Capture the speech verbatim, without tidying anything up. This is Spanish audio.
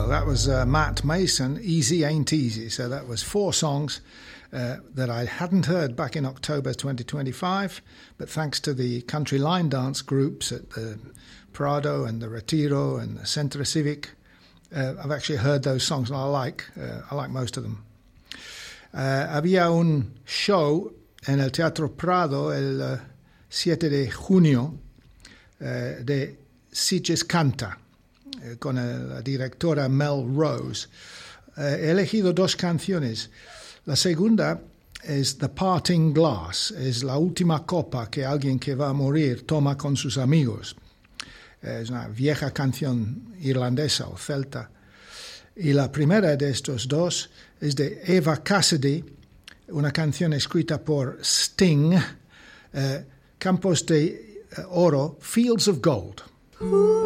go. That was uh, Matt Mason, Easy Ain't Easy. So that was four songs uh, that I hadn't heard back in October twenty twenty-five, but thanks to the country line dance groups at the Prado and the Retiro and the Centro Civic, uh, I've actually heard those songs and I like, uh, I like most of them. Uh, había un show en el Teatro Prado el uh, siete de junio uh, de Sitges Canta, uh, con el, la directora Mel Rose. Uh, he elegido dos canciones. La segunda es The Parting Glass, es la última copa que alguien que va a morir toma con sus amigos. Es una vieja canción irlandesa o celta. Y la primera de estos dos es de Eva Cassidy, una canción escrita por Sting, uh, Campos de Oro, Fields of Gold.